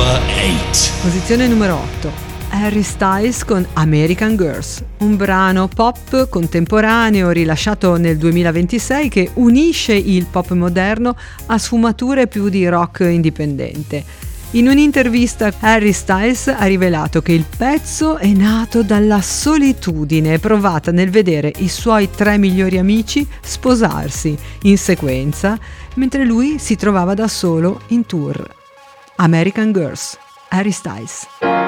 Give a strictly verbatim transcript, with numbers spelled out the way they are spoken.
eight. Posizione numero otto. Harry Styles con American Girls, un brano pop contemporaneo rilasciato nel duemilaventisei che unisce il pop moderno a sfumature più di rock indipendente. In un'intervista Harry Styles ha rivelato che il pezzo è nato dalla solitudine provata nel vedere i suoi tre migliori amici sposarsi in sequenza mentre lui si trovava da solo in tour. American Girls, Harry Styles.